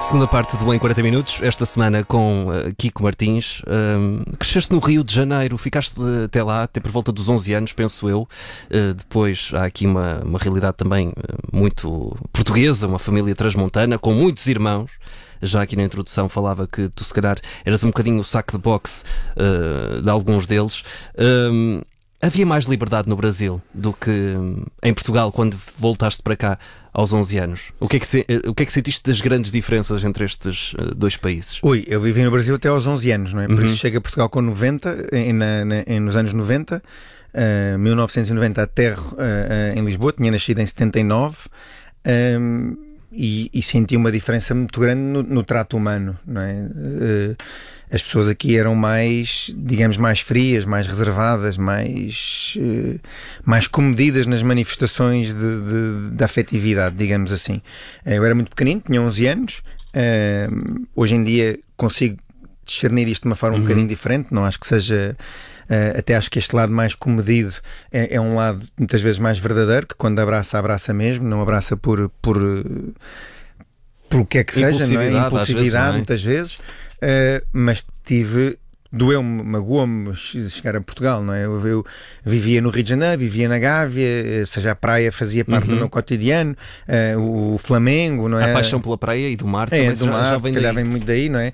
Segunda parte do Em 40 Minutos, esta semana com Kiko Martins. Cresceste no Rio de Janeiro, ficaste até lá, até por volta dos 11 anos, penso eu. Depois há aqui uma realidade também muito portuguesa, uma família transmontana, com muitos irmãos. Já aqui na introdução falava que tu, se calhar, eras um bocadinho o saco de boxe de alguns deles. Havia mais liberdade no Brasil do que em Portugal quando voltaste para cá aos 11 anos? O que é que sentiste das grandes diferenças entre estes dois países? Eu vivi no Brasil até aos 11 anos, não é? Por isso chego a Portugal com 90, nos anos 90, 1990 aterro em Lisboa, tinha nascido em 79, e senti uma diferença muito grande no trato humano, não é? As pessoas aqui eram mais, digamos, mais frias, mais reservadas, mais comedidas nas manifestações de afetividade, digamos assim. Eu era muito pequenino, tinha 11 anos, hoje em dia consigo discernir isto de uma forma um bocadinho diferente, não acho que seja... até acho que este lado mais comedido é um lado muitas vezes mais verdadeiro, que quando abraça, abraça mesmo, não abraça por o que é que seja, não é? Impulsividade, muitas vezes. Mas doeu-me, magoou-me chegar a Portugal, não é? Eu vivia no Rio de Janeiro, vivia na Gávea, ou seja, a praia fazia parte do meu cotidiano, o Flamengo, não é? A paixão pela praia e do mar também do mar, já vem se calhar daí. vem muito daí, não é?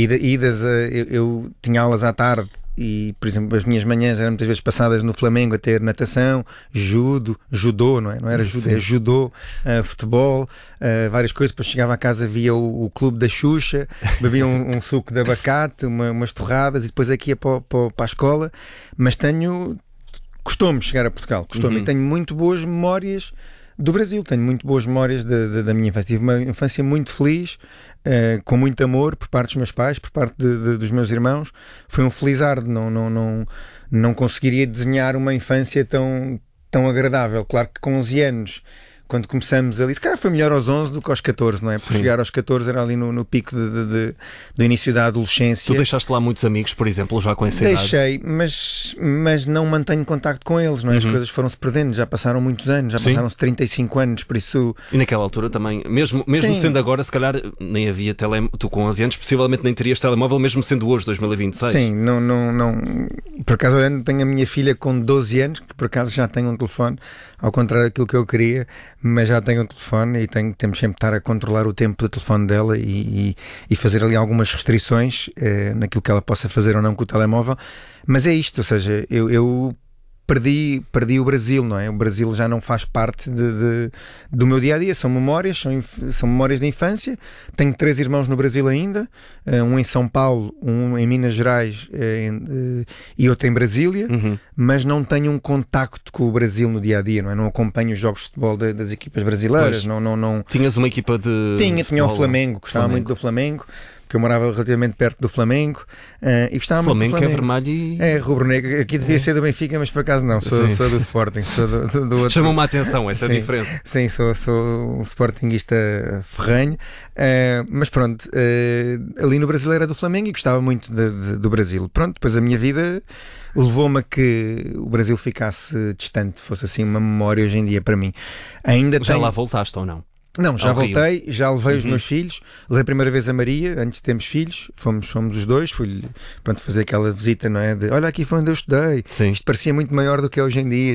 Eu tinha aulas à tarde e, por exemplo, as minhas manhãs eram muitas vezes passadas no Flamengo a ter natação, judô, não é? Não era judo, é judô, futebol, várias coisas. Depois chegava a casa, via o clube da Xuxa, bebia um suco de abacate, umas torradas, e depois aqui ia para a escola. Mas custou-me chegar a Portugal, e tenho muito boas memórias do Brasil, tenho muito boas memórias da minha infância. Tive uma infância muito feliz, com muito amor por parte dos meus pais, por parte dos meus irmãos. Foi um felizardo, não conseguiria desenhar uma infância tão agradável. Claro que com 11 anos, quando começamos ali, se calhar foi melhor aos 11 do que aos 14, não é? Por chegar aos 14 era ali no pico do início da adolescência. Tu deixaste lá muitos amigos, por exemplo, já com essa idade? Deixei, mas não mantenho contacto com eles, não é? As coisas foram-se perdendo, já passaram muitos anos, já passaram-se 35 anos, por isso... E naquela altura também, mesmo sendo agora, se calhar nem havia tu com 11 anos, possivelmente nem terias telemóvel, mesmo sendo hoje, 2026. Sim, não. Por acaso, olhando, tenho a minha filha com 12 anos, que por acaso já tem um telefone, ao contrário daquilo que eu queria, mas já tenho um telefone e temos sempre de estar a controlar o tempo do telefone dela e fazer ali algumas restrições naquilo que ela possa fazer ou não com o telemóvel. Mas é isto, ou seja, eu perdi o Brasil, não é? O Brasil já não faz parte do meu dia-a-dia, são memórias de infância. Tenho 3 irmãos no Brasil ainda, um em São Paulo, um em Minas Gerais e outro em Brasília, mas não tenho um contacto com o Brasil no dia-a-dia, não é? Não acompanho os jogos de futebol das equipas brasileiras, não... Tinhas uma equipa de... Tinha o Flamengo, gostava muito do Flamengo, porque eu morava relativamente perto do Flamengo, e gostava muito do Flamengo. Flamengo é vermelho e... É rubro-negro. Aqui devia ser do Benfica, mas por acaso não. Sou do Sporting. Sou do outro. Chama-me a atenção essa diferença. Sim, sou um sportinguista ferrenho. Mas pronto, ali no Brasil era do Flamengo e gostava muito do Brasil. Pronto, depois a minha vida levou-me a que o Brasil ficasse distante, fosse assim uma memória hoje em dia para mim. Já lá voltaste ou não? Não, já voltei, já levei os meus filhos, levei a primeira vez a Maria, antes de termos filhos, fomos os dois, fui fazer aquela visita, não é? Olha, aqui foi onde eu estudei. Sim. Isto parecia muito maior do que é hoje em dia.